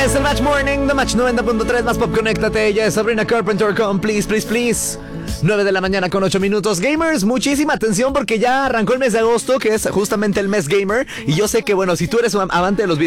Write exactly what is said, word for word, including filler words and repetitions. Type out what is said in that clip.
Es el Match Morning, The Match noventa punto tres, más pop, conéctate. Ella es Sabrina Carpenter con Please, Please, Please. nueve de la mañana con ocho minutos. Gamers, muchísima atención porque ya arrancó el mes de agosto, que es justamente el mes gamer. Y yo sé que, bueno, si tú eres un amante de los videojuegos,